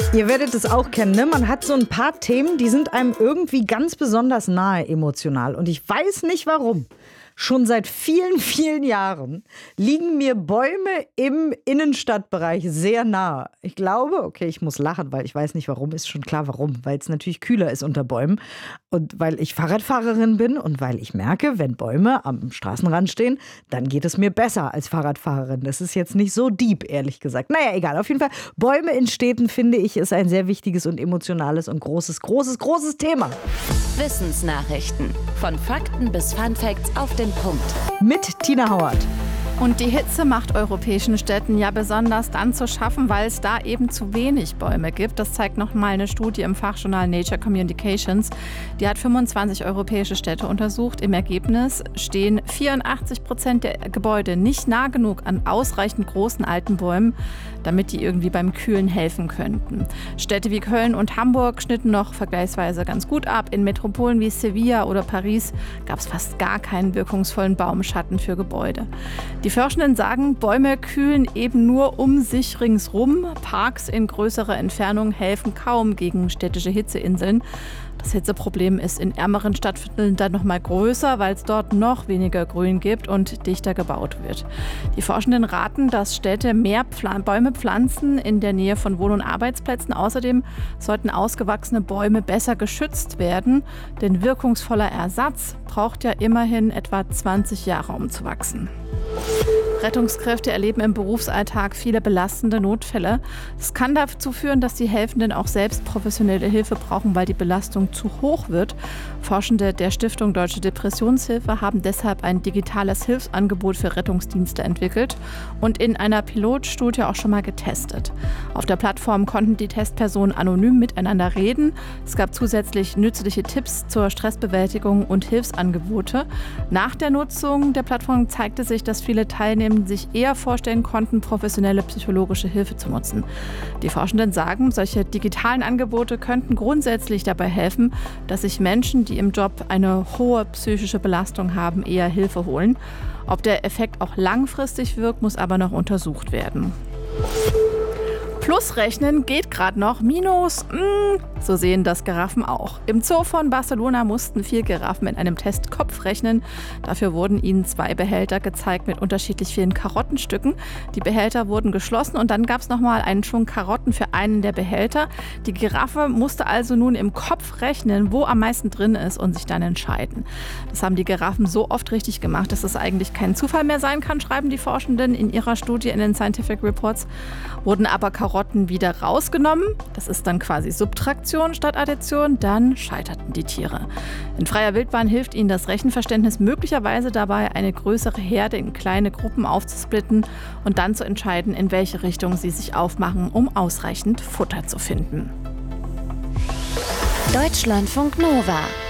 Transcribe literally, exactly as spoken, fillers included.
Ihr werdet es auch kennen, ne? Man hat so ein paar Themen, die sind einem irgendwie ganz besonders nahe emotional. Und ich weiß nicht warum. Schon seit vielen, vielen Jahren liegen mir Bäume im Innenstadtbereich sehr nahe. Ich glaube, okay, ich muss lachen, weil ich weiß nicht warum, ist schon klar warum. Weil es natürlich kühler ist unter Bäumen und weil ich Fahrradfahrerin bin und weil ich merke, wenn Bäume am Straßenrand stehen, dann geht es mir besser als Fahrradfahrerin. Das ist jetzt nicht so deep, ehrlich gesagt. Naja, egal. Auf jeden Fall, Bäume in Städten, finde ich, ist ein sehr wichtiges und emotionales und großes, großes, großes Thema. Wissensnachrichten. Von Fakten bis Funfacts auf den Punkt. Mit Tina Hauert. Und die Hitze macht europäischen Städten ja besonders dann zu schaffen, weil es da eben zu wenig Bäume gibt. Das zeigt nochmal eine Studie im Fachjournal Nature Communications. Die hat fünfundzwanzig europäische Städte untersucht. Im Ergebnis stehen vierundachtzig Prozent der Gebäude nicht nah genug an ausreichend großen alten Bäumen, damit die irgendwie beim Kühlen helfen könnten. Städte wie Köln und Hamburg schnitten noch vergleichsweise ganz gut ab. In Metropolen wie Sevilla oder Paris gab es fast gar keinen wirkungsvollen Baumschatten für Gebäude. Die Forschenden sagen, Bäume kühlen eben nur um sich ringsrum. Parks in größerer Entfernung helfen kaum gegen städtische Hitzeinseln. Das Hitzeproblem ist in ärmeren Stadtvierteln dann noch mal größer, weil es dort noch weniger Grün gibt und dichter gebaut wird. Die Forschenden raten, dass Städte mehr Pfl- Bäume pflanzen in der Nähe von Wohn- und Arbeitsplätzen. Außerdem sollten ausgewachsene Bäume besser geschützt werden, denn wirkungsvoller Ersatz braucht ja immerhin etwa zwanzig Jahre, um zu wachsen. Rettungskräfte erleben im Berufsalltag viele belastende Notfälle. Das kann dazu führen, dass die Helfenden auch selbst professionelle Hilfe brauchen, weil die Belastung zu hoch wird. Forschende der Stiftung Deutsche Depressionshilfe haben deshalb ein digitales Hilfsangebot für Rettungsdienste entwickelt und in einer Pilotstudie auch schon mal getestet. Auf der Plattform konnten die Testpersonen anonym miteinander reden. Es gab zusätzlich nützliche Tipps zur Stressbewältigung und Hilfsangebote. Nach der Nutzung der Plattform zeigte sich, dass viele Teilnehmer sich eher vorstellen konnten, professionelle psychologische Hilfe zu nutzen. Die Forschenden sagen, solche digitalen Angebote könnten grundsätzlich dabei helfen, dass sich Menschen, die im Job eine hohe psychische Belastung haben, eher Hilfe holen. Ob der Effekt auch langfristig wirkt, muss aber noch untersucht werden. Plus rechnen geht gerade noch. Minus, mh, so sehen das Giraffen auch. Im Zoo von Barcelona mussten vier Giraffen in einem Test Kopf rechnen. Dafür wurden ihnen zwei Behälter gezeigt mit unterschiedlich vielen Karottenstücken. Die Behälter wurden geschlossen und dann gab es nochmal einen Schwung Karotten für einen der Behälter. Die Giraffe musste also nun im Kopf rechnen, wo am meisten drin ist und sich dann entscheiden. Das haben die Giraffen so oft richtig gemacht, dass es eigentlich kein Zufall mehr sein kann, schreiben die Forschenden in ihrer Studie in den Scientific Reports. Wurden aber Karotten wieder rausgenommen, das ist dann quasi Subtraktion statt Addition, dann scheiterten die Tiere. In freier Wildbahn hilft ihnen das Rechenverständnis möglicherweise dabei, eine größere Herde in kleine Gruppen aufzusplitten und dann zu entscheiden, in welche Richtung sie sich aufmachen, um ausreichend Futter zu finden. Deutschlandfunk Nova